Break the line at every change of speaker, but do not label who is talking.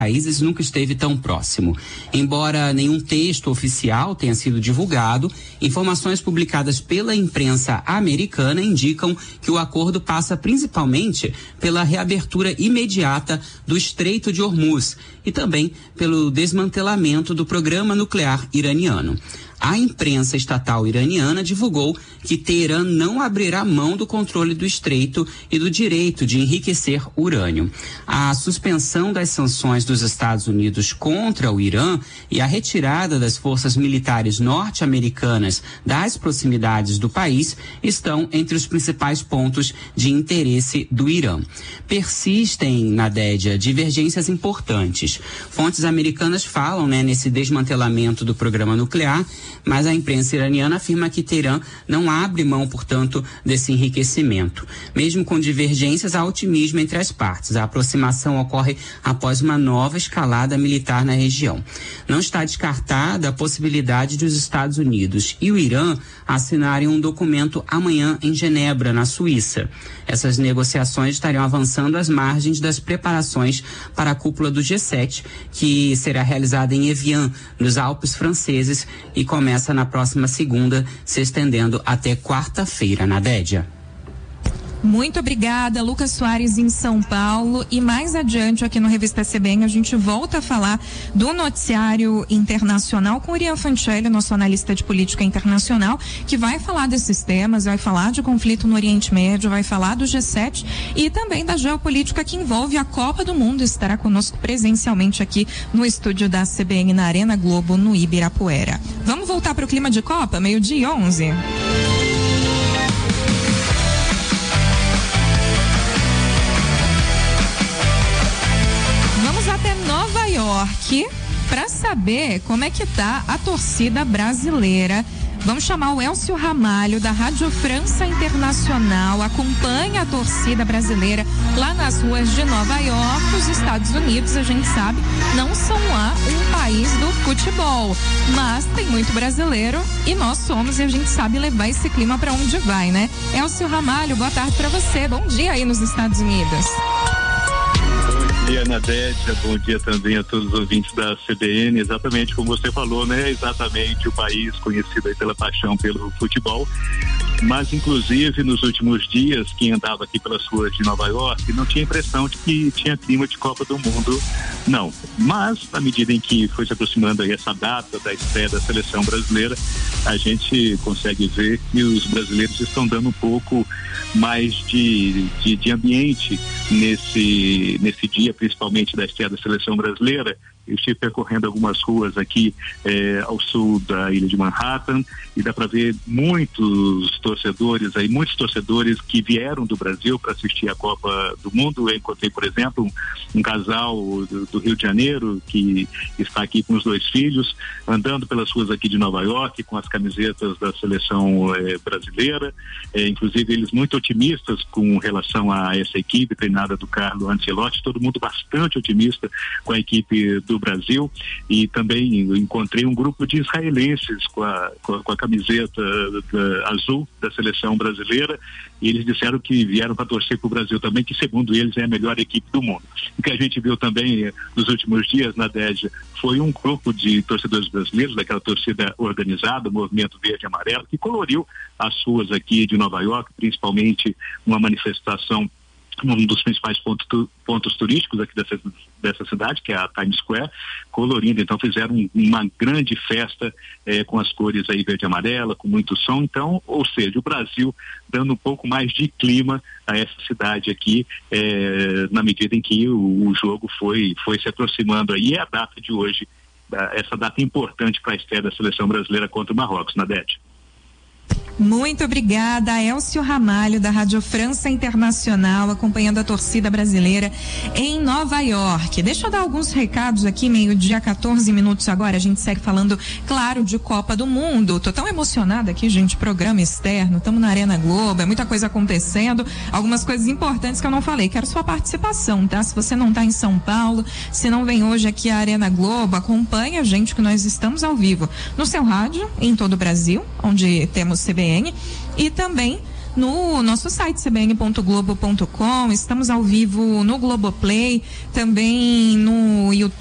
países nunca esteve tão próximo. Embora nenhum texto oficial tenha sido divulgado, informações publicadas pela imprensa americana indicam que o acordo passa principalmente pela reabertura imediata do Estreito de Hormuz e também pelo desmantelamento do programa nuclear iraniano. A imprensa estatal iraniana divulgou que Teherã não abrirá mão do controle do estreito e do direito de enriquecer urânio. A suspensão das sanções dos Estados Unidos contra o Irã e a retirada das forças militares norte-americanas das proximidades do país estão entre os principais pontos de interesse do Irã. Persistem, Nadédia, divergências importantes. Fontes americanas falam, nesse desmantelamento do programa nuclear, mas a imprensa iraniana afirma que Teherã não abre mão, portanto, desse enriquecimento. Mesmo com divergências, há otimismo entre as partes. A aproximação ocorre após uma nova escalada militar na região. Não está descartada a possibilidade de os Estados Unidos e o Irã assinarem um documento amanhã em Genebra, na Suíça. Essas negociações estariam avançando às margens das preparações para a cúpula do G7, que será realizada em Evian, nos Alpes franceses, e começa na próxima segunda, se estendendo até quarta-feira, Nadédia.
Muito obrigada, Lucas Soares, em São Paulo. E mais adiante aqui no Revista CBN a gente volta a falar do noticiário internacional com o Urian Fancelli, nosso analista de política internacional, que vai falar desses temas, vai falar de conflito no Oriente Médio, vai falar do G7 e também da geopolítica que envolve a Copa do Mundo. Estará conosco presencialmente aqui no estúdio da CBN na Arena Globo, no Ibirapuera. Vamos voltar para o clima de Copa, 12:11. Nova York para saber como é que tá a torcida brasileira. Vamos chamar o Elcio Ramalho da Rádio França Internacional, acompanha a torcida brasileira lá nas ruas de Nova York. Os Estados Unidos, a gente sabe, não são lá um país do futebol, mas tem muito brasileiro e nós somos, e a gente sabe levar esse clima para onde vai, né? Elcio Ramalho, boa tarde para você, bom dia aí nos Estados Unidos.
Bom dia, Nadédia, bom dia também a todos os ouvintes da CBN. Exatamente como você falou, né? Exatamente o país conhecido aí pela paixão pelo futebol, mas inclusive nos últimos dias, quem andava aqui pelas ruas de Nova York não tinha impressão de que tinha clima de Copa do Mundo, não. Mas, à medida em que foi se aproximando aí essa data da estreia da seleção brasileira, a gente consegue ver que os brasileiros estão dando um pouco mais de ambiente nesse dia, principalmente da estreia da seleção brasileira. Eu estive percorrendo algumas ruas aqui ao sul da ilha de Manhattan e dá para ver muitos torcedores que vieram do Brasil para assistir a Copa do Mundo. Eu encontrei, por exemplo, um casal do Rio de Janeiro que está aqui com os 2 filhos, andando pelas ruas aqui de Nova York com as camisetas da seleção brasileira, inclusive eles muito otimistas com relação a essa equipe treinada do Carlo Ancelotti, todo mundo bastante otimista com a equipe do Brasil. E também encontrei um grupo de israelenses com a camiseta azul da seleção brasileira, e eles disseram que vieram para torcer para o Brasil também, que segundo eles é a melhor equipe do mundo. O que a gente viu também nos últimos dias, Nadégia, foi um grupo de torcedores brasileiros, daquela torcida organizada, o Movimento Verde e Amarelo, que coloriu as ruas aqui de Nova York, principalmente uma manifestação num dos principais pontos turísticos aqui dessa cidade, que é a Times Square, colorindo. Então fizeram uma grande festa com as cores aí verde e amarela, com muito som. Então, ou seja, o Brasil dando um pouco mais de clima a essa cidade aqui, na medida em que o jogo foi se aproximando aí. E a data de hoje, essa data importante para a estreia da seleção brasileira contra o Marrocos, Nadete.
Muito obrigada, Elcio Ramalho da Rádio França Internacional, acompanhando a torcida brasileira em Nova York. Deixa eu dar alguns recados aqui, 12:14 agora, a gente segue falando, claro, de Copa do Mundo. Tô tão emocionada aqui, gente, programa externo, estamos na Arena Globo, é muita coisa acontecendo, algumas coisas importantes que eu não falei, quero sua participação, tá? Se você não tá em São Paulo, se não vem hoje aqui à Arena Globo, acompanhe a gente que nós estamos ao vivo no seu rádio, em todo o Brasil, onde temos CBN, e também no nosso site cbn.globo.com, estamos ao vivo no Globoplay, também no YouTube.